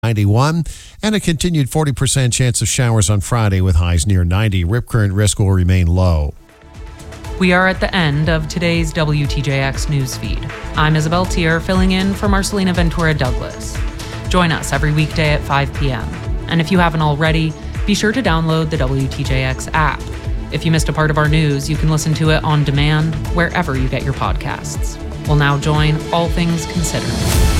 91, and a continued 40% chance of showers on Friday with highs near 90. Rip current risk will remain low. We are at the end of today's WTJX newsfeed. I'm Isabel Tier, filling in for Marcelina Ventura Douglas. Join us every weekday at 5 p.m. And if you haven't already, be sure to download the WTJX app. If you missed a part of our news, you can listen to it on demand wherever you get your podcasts. We'll now join All Things Considered.